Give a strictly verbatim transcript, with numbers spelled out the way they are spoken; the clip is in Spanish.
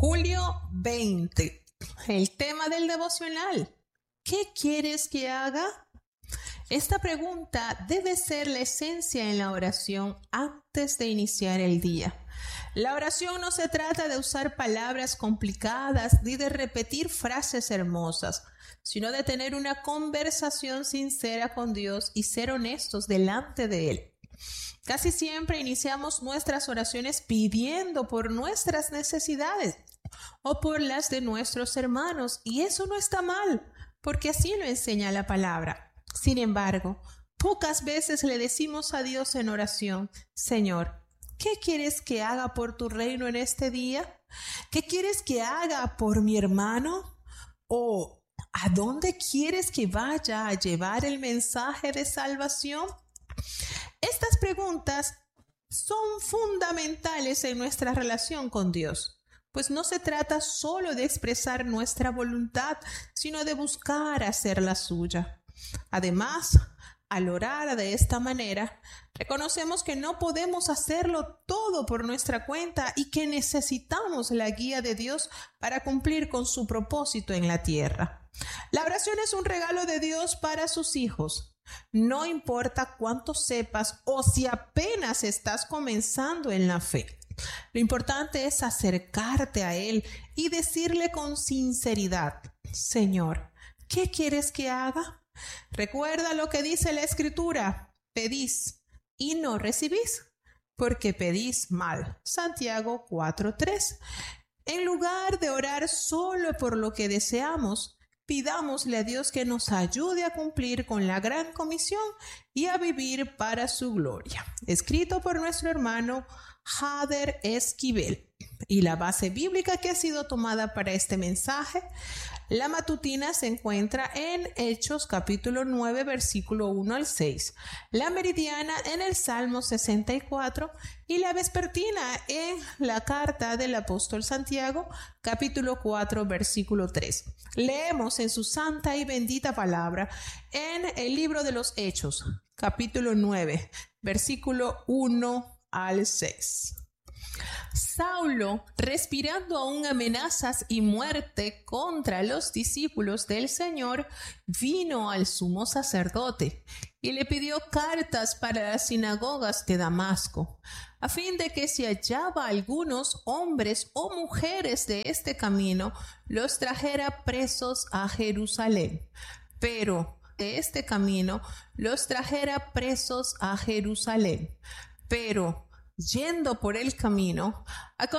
Julio veinte. El tema del devocional. ¿Qué quieres que haga? Esta pregunta debe ser la esencia en la oración antes de iniciar el día. La oración no se trata de usar palabras complicadas ni de repetir frases hermosas, sino de tener una conversación sincera con Dios y ser honestos delante de Él. Casi siempre iniciamos nuestras oraciones pidiendo por nuestras necesidades o por las de nuestros hermanos, y eso no está mal, porque así lo enseña la palabra. Sin embargo, pocas veces le decimos a Dios en oración: Señor, ¿qué quieres que haga por tu reino en este día? ¿Qué quieres que haga por mi hermano? ¿O a dónde quieres que vaya a llevar el mensaje de salvación? Estas preguntas son fundamentales en nuestra relación con Dios, pues no se trata solo de expresar nuestra voluntad, sino de buscar hacer la suya. Además, al orar de esta manera, reconocemos que no podemos hacerlo todo por nuestra cuenta y que necesitamos la guía de Dios para cumplir con su propósito en la tierra. La oración es un regalo de Dios para sus hijos. No importa cuánto sepas o si apenas estás comenzando en la fe. Lo importante es acercarte a Él y decirle con sinceridad: Señor, ¿qué quieres que haga? Recuerda lo que dice la Escritura: pedís y no recibís, porque pedís mal. Santiago cuatro tres. En lugar de orar solo por lo que deseamos, pidámosle a Dios que nos ayude a cumplir con la gran comisión y a vivir para su gloria. Escrito por nuestro hermano Jader Esquivel. Y la base bíblica que ha sido tomada para este mensaje, la matutina, se encuentra en Hechos capítulo nueve, versículo uno al seis, la meridiana en el Salmo sesenta y cuatro y la vespertina en la carta del apóstol Santiago, capítulo cuatro, versículo tres. Leemos en su santa y bendita palabra en el libro de los Hechos, capítulo nueve, versículo uno al seis. Saulo, respirando aún amenazas y muerte contra los discípulos del Señor, vino al sumo sacerdote y le pidió cartas para las sinagogas de Damasco, a fin de que si hallaba algunos hombres o mujeres de este camino, los trajera presos a Jerusalén. Pero de este camino los trajera presos a Jerusalén. Pero yendo por el camino,